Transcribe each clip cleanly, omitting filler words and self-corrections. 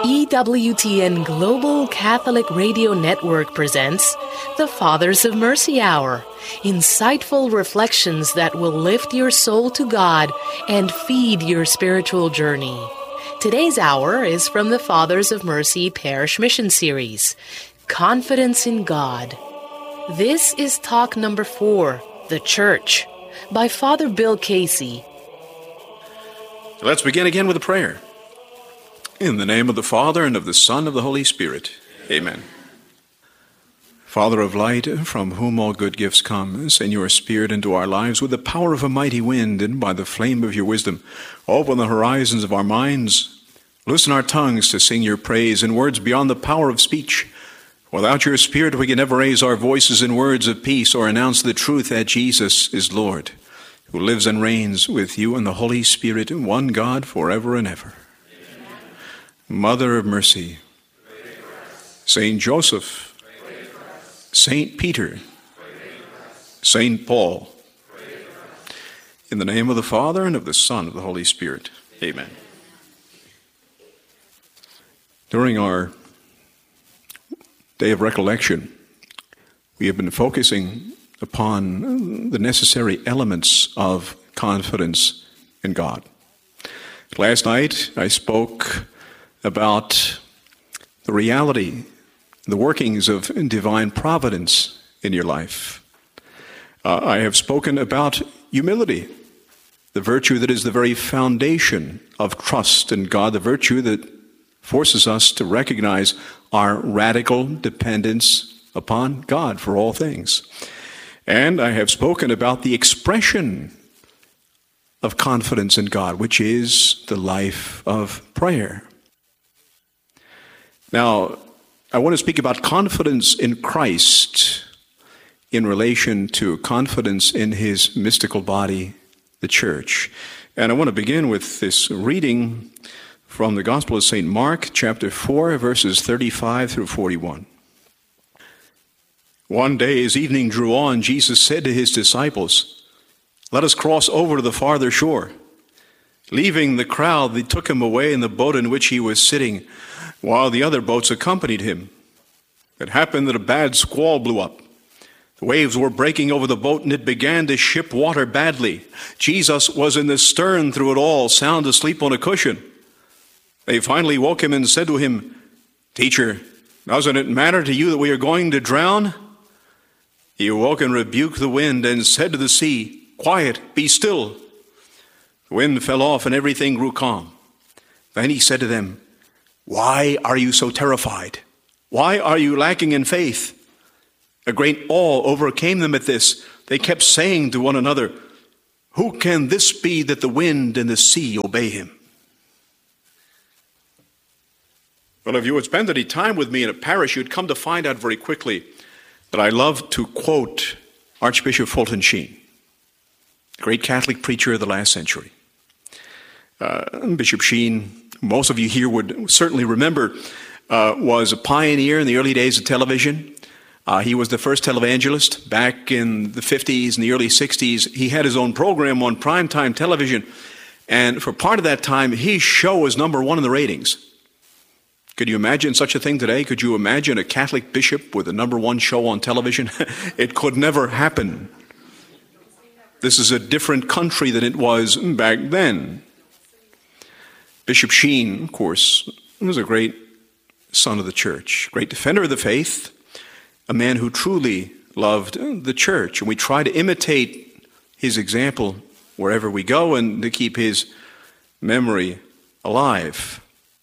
EWTN Global Catholic Radio Network presents the Fathers of Mercy Hour, insightful reflections that will lift your soul to God and feed your spiritual journey. Today's hour is from the Fathers of Mercy Parish Mission Series, Confidence in God. This is talk number 4, The Church, by Father Bill Casey. Let's begin again with a prayer. In the name of the Father, and of the Son, and of the Holy Spirit. Amen. Father of light, from whom all good gifts come, send your Spirit into our lives with the power of a mighty wind, and by the flame of your wisdom, open the horizons of our minds. Loosen our tongues to sing your praise in words beyond the power of speech. Without your Spirit, we can never raise our voices in words of peace or announce the truth that Jesus is Lord, who lives and reigns with you and the Holy Spirit, one God, forever and ever. Mother of Mercy, Saint Joseph, Saint Peter, Saint Paul, in the name of the Father, and of the Son, and of the Holy Spirit. Amen. During our day of recollection, we have been focusing upon the necessary elements of confidence in God. Last night, I spoke about the reality, the workings of divine providence in your life. I have spoken about humility, the virtue that is the very foundation of trust in God, the virtue that forces us to recognize our radical dependence upon God for all things. And I have spoken about the expression of confidence in God, which is the life of prayer. Now, I want to speak about confidence in Christ in relation to confidence in his mystical body, the church. And I want to begin with this reading from the Gospel of St. Mark, chapter 4, verses 35 through 41. One day, as evening drew on, Jesus said to his disciples, "Let us cross over to the farther shore." Leaving the crowd, they took him away in the boat in which he was sitting, while the other boats accompanied him. It happened that a bad squall blew up. The waves were breaking over the boat, and it began to ship water badly. Jesus was in the stern through it all, sound asleep on a cushion. They finally woke him and said to him, "Teacher, doesn't it matter to you that we are going to drown?" He awoke and rebuked the wind and said to the sea, "Quiet, be still." The wind fell off and everything grew calm. Then he said to them, "Why are you so terrified? Why are you lacking in faith?" A great awe overcame them at this. They kept saying to one another, "Who can this be that the wind and the sea obey him?" Well, if you would spend any time with me in a parish, you'd come to find out very quickly that I love to quote Archbishop Fulton Sheen, the great Catholic preacher of the last century. Bishop Sheen, most of you here would certainly remember, was a pioneer in the early days of television. He was the first televangelist back in the 50s and the early 60s. He had his own program on primetime television, and for part of that time, his show was number 1 in the ratings. Could you imagine such a thing today? Could you imagine a Catholic bishop with a number 1 show on television? It could never happen. This is a different country than it was back then. Bishop Sheen, of course, was a great son of the church, great defender of the faith, a man who truly loved the church. And we try to imitate his example wherever we go and to keep his memory alive.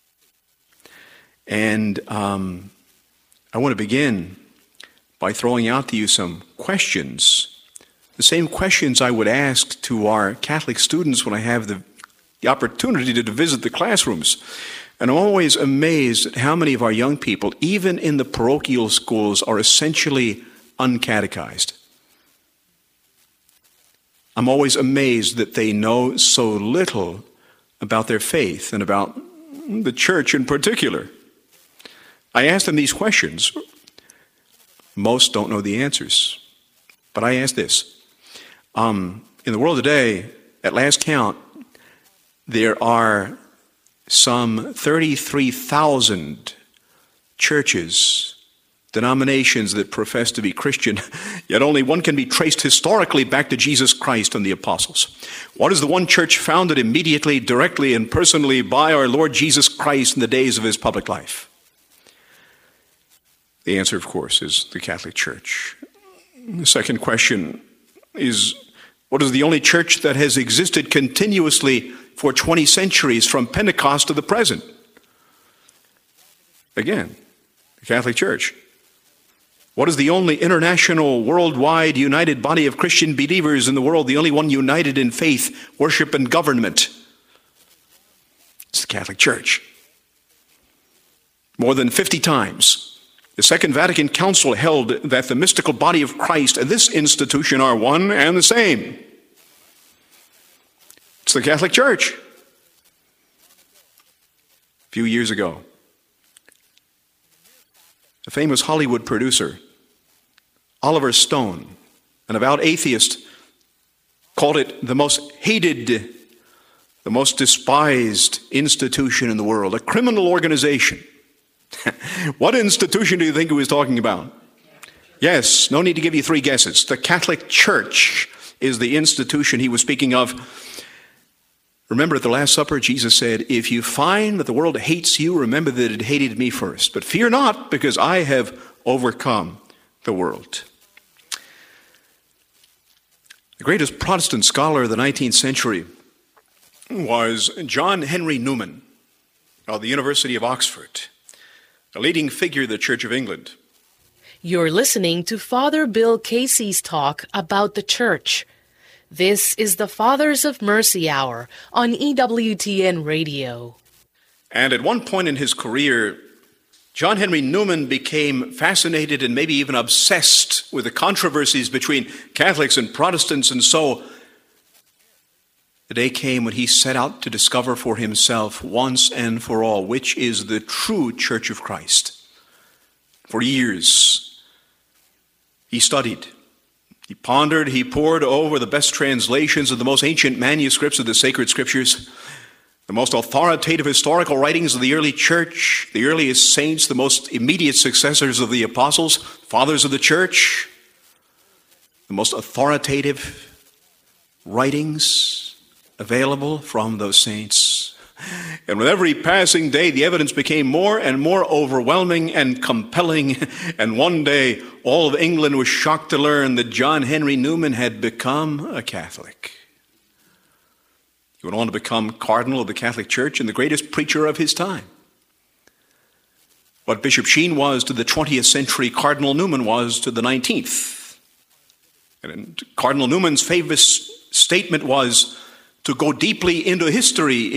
And I want to begin by throwing out to you some questions, the same questions I would ask to our Catholic students when I have the opportunity to visit the classrooms. And I'm always amazed at how many of our young people, even in the parochial schools, are essentially uncatechized. I'm always amazed that they know so little about their faith and about the church in particular. I ask them these questions. Most don't know the answers. But I ask this. In the world today, at last count, there are some 33,000 churches, denominations that profess to be Christian, yet only one can be traced historically back to Jesus Christ and the apostles. What is the one church founded immediately, directly, and personally by our Lord Jesus Christ in the days of his public life? The answer, of course, is the Catholic Church. The second question is, what is the only church that has existed continuously for 20 centuries from Pentecost to the present? Again, the Catholic Church. What is the only international, worldwide, united body of Christian believers in the world, the only one united in faith, worship, and government? It's the Catholic Church. More than 50 times, the Second Vatican Council held that the mystical body of Christ and this institution are one and the same. It's the Catholic Church. A few years ago, a famous Hollywood producer, Oliver Stone, an avowed atheist, called it the most hated, the most despised institution in the world, a criminal organization. What institution do you think he was talking about? Yes, no need to give you three guesses. The Catholic Church is the institution he was speaking of. Remember at the Last Supper, Jesus said, if you find that the world hates you, remember that it hated me first. But fear not, because I have overcome the world. The greatest Protestant scholar of the 19th century was John Henry Newman of the University of Oxford, a leading figure of the Church of England. You're listening to Father Bill Casey's talk about the Church. This is the Fathers of Mercy Hour on EWTN Radio. And at one point in his career, John Henry Newman became fascinated and maybe even obsessed with the controversies between Catholics and Protestants, and so the day came when he set out to discover for himself once and for all which is the true Church of Christ. For years, he studied, he pondered, he pored over the best translations of the most ancient manuscripts of the sacred scriptures, the most authoritative historical writings of the early church, the earliest saints, the most immediate successors of the apostles, fathers of the church, the most authoritative writings available from those saints. And with every passing day, the evidence became more and more overwhelming and compelling. And one day, all of England was shocked to learn that John Henry Newman had become a Catholic. He went on to become Cardinal of the Catholic Church and the greatest preacher of his time. What Bishop Sheen was to the 20th century, Cardinal Newman was to the 19th. And Cardinal Newman's famous statement was to go deeply into history